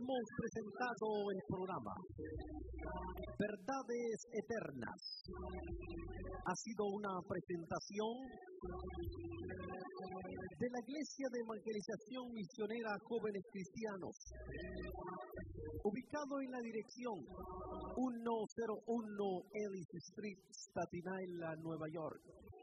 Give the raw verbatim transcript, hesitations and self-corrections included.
hemos presentado el programa Verdades Eternas. Ha sido una presentación de la Iglesia de Evangelización Misionera Jóvenes Cristianos, ubicado en la dirección ciento uno Ellis Street, Staten Island, Nueva York.